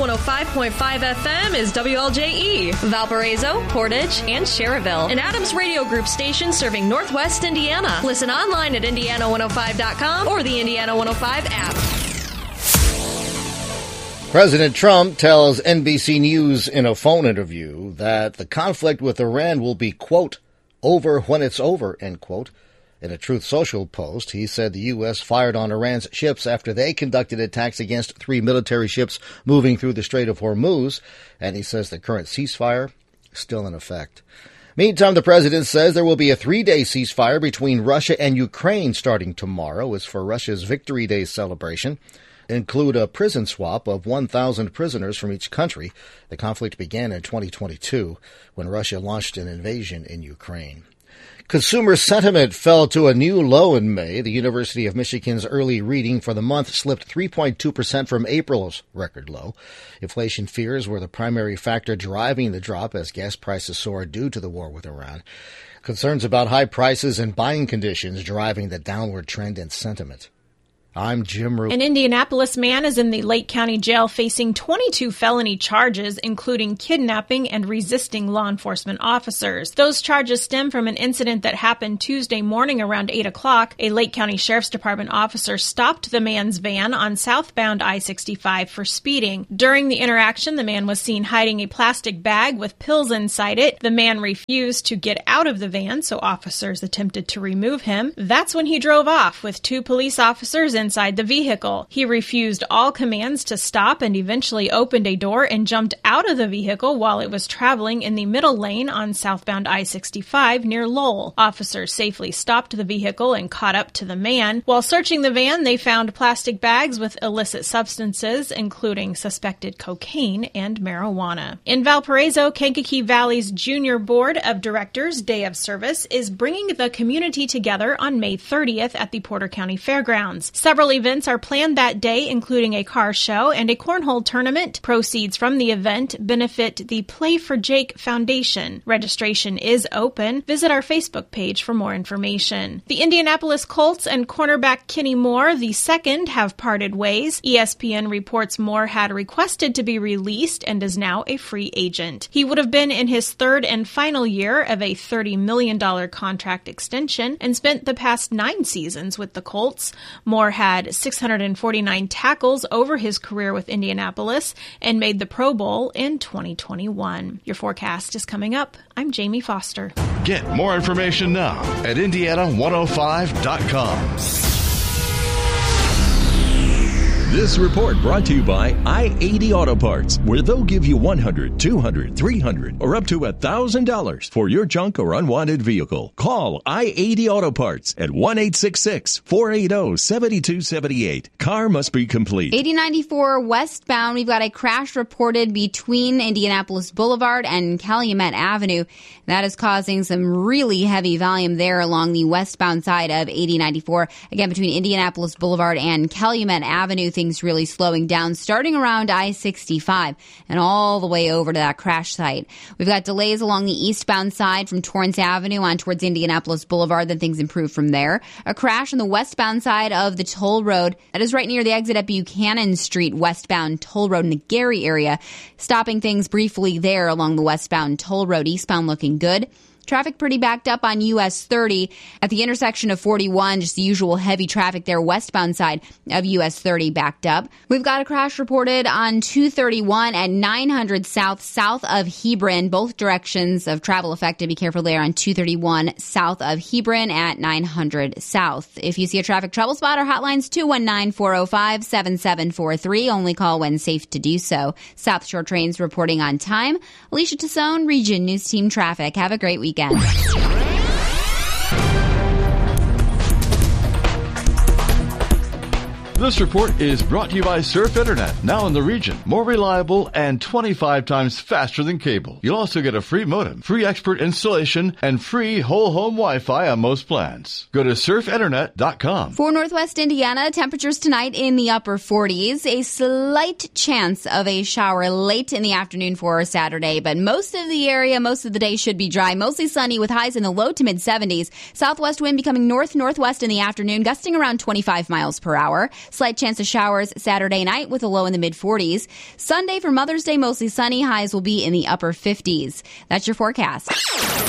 105.5 FM is WLJE, Valparaiso, Portage, and Cherryville, an Adams Radio Group station serving Northwest Indiana. Listen online at Indiana105.com or the Indiana 105 app. President Trump tells NBC News in a phone interview that the conflict with Iran will be, quote, over when it's over, end quote. In a Truth Social post, he said the U.S. fired on Iran's ships after they conducted attacks against 3 military ships moving through the Strait of Hormuz, and he says the current ceasefire is still in effect. Meantime, the president says there will be a 3-day ceasefire between Russia and Ukraine starting tomorrow as for Russia's Victory Day celebration. Include a prison swap of 1,000 prisoners from each country. The conflict began in 2022 when Russia launched an invasion in Ukraine. Consumer sentiment fell to a new low in May. The University of Michigan's early reading for the month slipped 3.2% from April's record low. Inflation fears were the primary factor driving the drop as gas prices soared due to the war with Iran. Concerns about high prices and buying conditions driving the downward trend in sentiment. I'm Jim Root. An Indianapolis man is in the Lake County Jail facing 22 felony charges, including kidnapping and resisting law enforcement officers. Those charges stem from an incident that happened Tuesday morning around 8 o'clock. A Lake County Sheriff's Department officer stopped the man's van on southbound I-65 for speeding. During the interaction, the man was seen hiding a plastic bag with pills inside it. The man refused to get out of the van, so officers attempted to remove him. That's when he drove off with 2 police officers inside the vehicle. He refused all commands to stop and eventually opened a door and jumped out of the vehicle while it was traveling in the middle lane on southbound I-65 near Lowell. Officers safely stopped the vehicle and caught up to the man. While searching the van, they found plastic bags with illicit substances, including suspected cocaine and marijuana. In Valparaiso, Kankakee Valley's Junior Board of Directors Day of Service is bringing the community together on May 30th at the Porter County Fairgrounds. Several events are planned that day, including a car show and a cornhole tournament. Proceeds from the event benefit the Play for Jake Foundation. Registration is open. Visit our Facebook page for more information. The Indianapolis Colts and cornerback Kenny Moore II have parted ways. ESPN reports Moore had requested to be released and is now a free agent. He would have been in his 3rd and final year of a $30 million contract extension and spent the past 9 seasons with the Colts. Moore had 649 tackles over his career with Indianapolis and made the Pro Bowl in 2021. Your forecast is coming up. I'm Jamie Foster. Get more information now at Indiana105.com. This report brought to you by I-80 Auto Parts, where they'll give you $100, $200, $300, or up to $1,000 for your junk or unwanted vehicle. Call I-80 Auto Parts at 1-866-480-7278. Car must be complete. 8094 westbound, we've got a crash reported between Indianapolis Boulevard and Calumet Avenue. That is causing some really heavy volume there along the westbound side of 8094. Again, between Indianapolis Boulevard and Calumet Avenue, things really slowing down, starting around I-65 and all the way over to that crash site. We've got delays along the eastbound side from Torrance Avenue on towards Indianapolis Boulevard, then things improve from there. A crash on the westbound side of the toll road. That is right near the exit at Buchanan Street, westbound toll road in the Gary area. Stopping things briefly there along the westbound toll road, eastbound looking good. Traffic pretty backed up on US 30 at the intersection of 41, just the usual heavy traffic there, westbound side of US 30 backed up. We've got a crash reported on 231 at 900 south of Hebron. Both directions of travel affected. Be careful there on 231 south of Hebron at 900 south. If you see a traffic trouble spot, our hotline's 219-405-7743. Only call when safe to do so. South Shore trains reporting on time. Alicia Tassone, Region News Team Traffic. Have a great weekend. This report is brought to you by Surf Internet, now in the region. More reliable and 25 times faster than cable. You'll also get a free modem, free expert installation, and free whole home Wi-Fi on most plans. Go to surfinternet.com. For Northwest Indiana, temperatures tonight in the upper 40s. A slight chance of a shower late in the afternoon for Saturday, but most of the area, most of the day should be dry. Mostly sunny with highs in the low to mid 70s. Southwest wind becoming north-northwest in the afternoon, gusting around 25 miles per hour. Slight chance of showers Saturday night with a low in the mid-40s. Sunday for Mother's Day, mostly sunny. Highs will be in the upper 50s. That's your forecast.